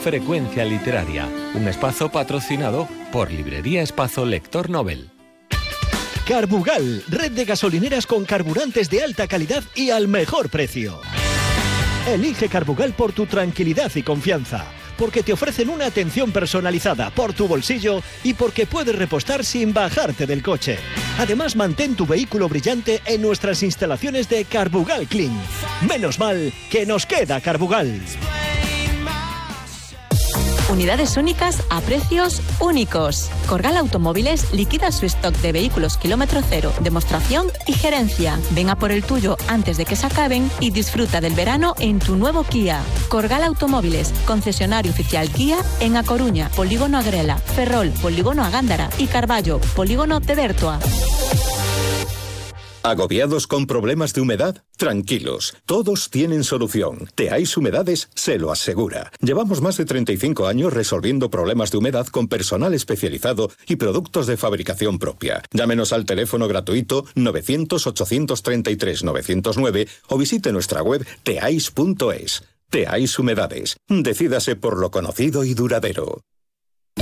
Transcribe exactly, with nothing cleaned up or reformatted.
Frecuencia Literaria, un espacio patrocinado por Librería Espacio Lector Nobel. Carbugal, red de gasolineras con carburantes de alta calidad y al mejor precio. Elige Carbugal por tu tranquilidad y confianza, porque te ofrecen una atención personalizada por tu bolsillo y porque puedes repostar sin bajarte del coche. Además, mantén tu vehículo brillante en nuestras instalaciones de Carbugal Clean. Menos mal que nos queda Carbugal. Unidades únicas a precios únicos. Corgal Automóviles liquida su stock de vehículos kilómetro cero, demostración y gerencia. Ven a por el tuyo antes de que se acaben y disfruta del verano en tu nuevo Kia. Corgal Automóviles, concesionario oficial Kia en A Coruña, Polígono Agrela, Ferrol, Polígono Agándara y Carballo, Polígono de Bertoa. ¿Agobiados con problemas de humedad? Tranquilos, todos tienen solución. Teáis Humedades se lo asegura. Llevamos más de treinta y cinco años resolviendo problemas de humedad con personal especializado y productos de fabricación propia. Llámenos al teléfono gratuito novecientos, ochocientos treinta y tres, novecientos nueve o visite nuestra web teais punto es. Teáis Humedades. Decídase por lo conocido y duradero.